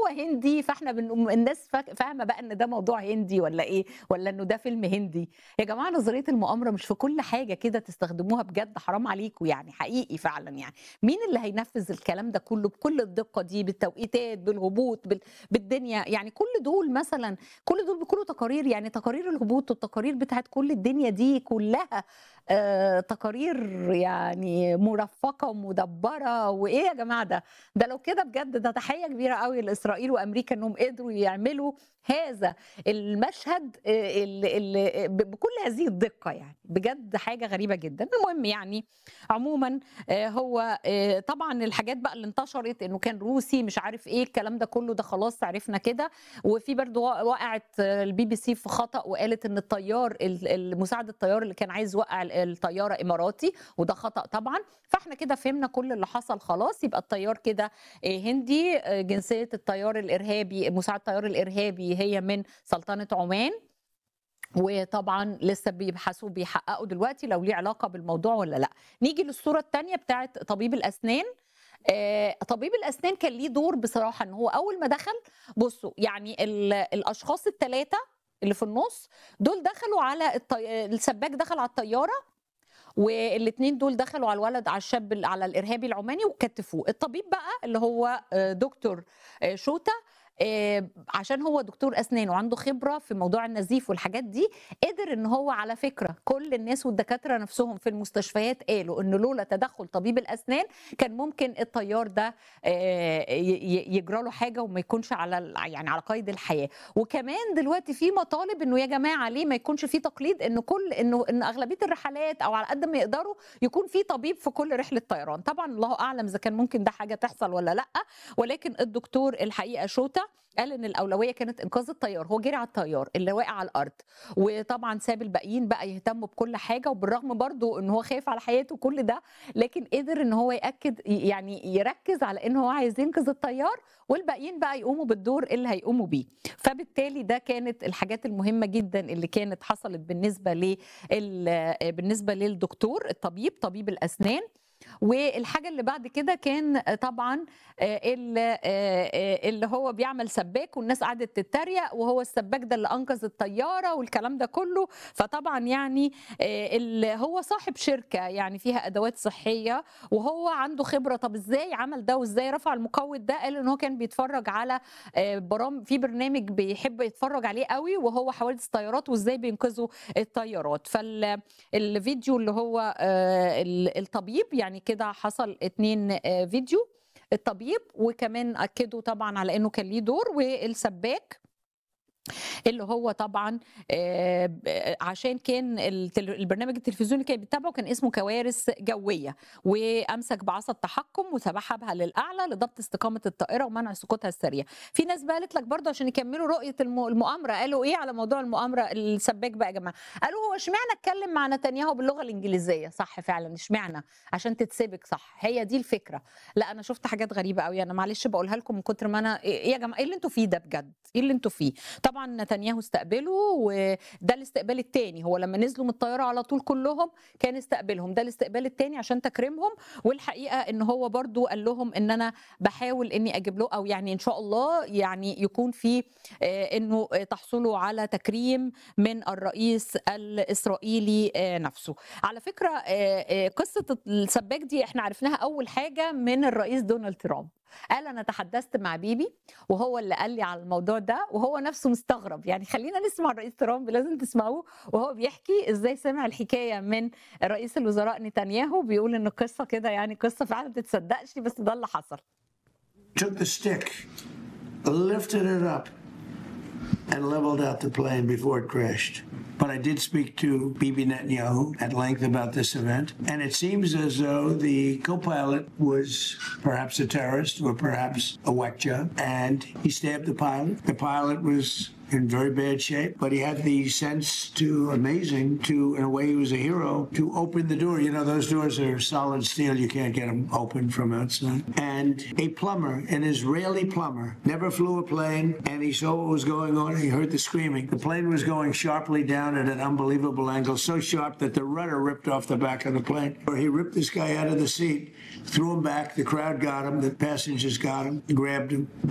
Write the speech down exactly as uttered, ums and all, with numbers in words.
هو هندي فاحنا بن... الناس فا- فاهمه بقى ان ده موضوع هندي ولا ايه، ولا انه ده فيلم هندي. يا جماعه نظريه المؤامره مش في كل حاجه كده تستخدموها، بجد حرام عليكم يعني، حقيقي فعلا يعني. مين اللي هينفذ الكلام ده كله بكل الدقه دي، بالتوقيتات، بالهبوط، بال... بالدنيا يعني؟ كل دول مثلا، كل دول بيكونوا تقارير، يعني تقارير الهبوط والتقارير بتاعت كل الدنيا دي كلها آه تقارير يعني مرفقه ومدبره. وايه يا جماعه ده؟ ده لو كده بجد ده تحيه كبيره قوي لاسرائيل وامريكا انهم قدروا يعملوا هذا المشهد آه، اللي اللي ب- بكل هذه الدقه، يعني بجد حاجه غريبه جدا. المهم يعني عموما آه، هو آه، طبعا الحاجات بقى اللي انتشرت انه كان روسي مش عارف ايه الكلام ده كله، ده خلاص عرفنا كده. وفي برضو وقعت البي بي سي في خطأ وقالت ان الطيار المساعد الطيار اللي كان عايز يوقع الطياره اماراتي، وده خطأ طبعا. فاحنا كده فهمنا كل اللي حصل خلاص. يبقى الطيار كده آه، هندي، آه، جنسية الطيار الإرهابي مساعد الطيار الإرهابي هي من سلطنة عمان. وطبعا لسه بيبحثوا بيحققوا دلوقتي لو ليه علاقة بالموضوع ولا لا. نيجي للصورة الثانية بتاعت طبيب الأسنان. آه، طبيب الأسنان كان ليه دور بصراحة، ان هو أول ما دخل، بصوا يعني ال- الأشخاص الثلاثة اللي في النص دول دخلوا على الطي... السباك دخل على الطيارة، والاثنين دول دخلوا على الولد، على الشاب، على الارهابي العماني وكتفوه. الطبيب بقى اللي هو آه، دكتور آه، شوتا، آه، عشان هو دكتور اسنان وعنده خبره في موضوع النزيف والحاجات دي، قدر ان هو، على فكره كل الناس والدكاتره نفسهم في المستشفيات قالوا ان لولا تدخل طبيب الاسنان كان ممكن الطيار ده آه، ي- ي- يجرى له حاجه وما يكونش على ال- يعني على قيد الحياه. وكمان دلوقتي في مطالب انه يا جماعه ليه ما يكونش في تقليد، انه كل انه ان اغلبيه الرحلات او على قد ما يقدروا يكون في طبيب في كل رحله طيران. طبعا الله اعلم اذا كان ممكن ده حاجه تحصل ولا لا، ولكن الدكتور الحقيقه شوتا قال ان الاولويه كانت انقاذ الطيار. هو جري على الطيار اللي واقع على الارض، وطبعا ساب الباقيين بقى يهتموا بكل حاجه، وبالرغم برضو ان هو خايف على حياته كل ده، لكن قدر ان هو ياكد يعني يركز على ان هو عايز ينقذ الطيار، والباقيين بقى يقوموا بالدور اللي هيقوموا بيه. فبالتالي ده كانت الحاجات المهمه جدا اللي كانت حصلت بالنسبه ل بالنسبه للدكتور الطبيب طبيب الاسنان. والحاجه اللي بعد كده كان طبعا آه، ال- آه، آه، اللي هو بيعمل سباك، والناس قعدت تتريق وهو السباك ده اللي انقذ الطياره والكلام ده كله. فطبعا يعني آه، اللي هو صاحب شركه يعني فيها ادوات صحيه وهو عنده خبره. طب ازاي عمل ده وازاي رفع المقود ده؟ قال ان هو كان بيتفرج على آه، برامج في برنامج بيحب يتفرج عليه قوي، وهو حوادث طيارات وازاي بينقذوا الطيارات. فالفيديو اللي هو آه، ال- الطبيب يعني كده حصل اتنين آه، فيديو، الطبيب وكمان اكدوا طبعا على انه كان ليه دور، والسباك اللي هو طبعا آه، ب- عشان كان التل- البرنامج التلفزيوني اللي كان بيتابعه كان اسمه كوارث جويه، وامسك بعصا التحكم وسحبها للاعلى لضبط استقامه الطائره ومنع سقوطها السريع. في ناس بقى قالت لك برضه عشان يكملوا رؤيه الم- المؤامره، قالوا ايه على موضوع المؤامره السباك بقى يا جماعه؟ قالوا هو اشمعنى اتكلم مع نتنياهو باللغه الانجليزيه؟ صح فعلا، اشمعنى؟ عشان تتسبك، صح، هي دي الفكره. لا انا شفت حاجات غريبه قوي، انا معلش بقولها لكم من كتر ما انا ايه يا جماعه، ايه اللي انتوا فيه ده بجد؟ ايه اللي انتوا فيه؟ طبعا نتنياهو استقبله، وده الاستقبال الثاني. هو لما نزلوا من الطياره على طول كلهم كان استقبلهم، ده الاستقبال الثاني عشان تكريمهم. والحقيقه ان هو برضو قال لهم ان انا بحاول اني اجيب له، او يعني ان شاء الله يعني يكون في آه، انه تحصلوا على تكريم من الرئيس الاسرائيلي آه، نفسه. على فكره آه، آه، قصه السباك دي احنا عرفناها اول حاجه من الرئيس دونالد ترامب. قال انا تحدثت مع بيبي وهو اللي قال لي على الموضوع ده، وهو نفسه مستغرب. يعني خلينا نسمع الرئيس ترامب، لازم تسمعوه وهو بيحكي ازاي سمع الحكايه من رئيس الوزراء نتنياهو. بيقول ان القصه كده يعني قصه فعلا ما تتصدقش، بس ده اللي حصل. Took the stick, lifted it up, and leveled out the plane before it crashed. But I did speak to Bibi Netanyahu at length about this event, and it seems as though the co-pilot was perhaps a terrorist or perhaps a whack job, and he stabbed the pilot. The pilot was in very bad shape, but he had the sense to, amazing, to, in a way he was a hero, to open the door. You know, those doors are solid steel. You can't get them open from outside. And a plumber, an Israeli plumber, never flew a plane, and he saw what was going on. He heard the screaming. The plane was going sharply down at an unbelievable angle, so sharp that the rudder ripped off the back of the plane. He ripped this guy out of the seat, threw him back. The crowd got him. The passengers got him, grabbed him,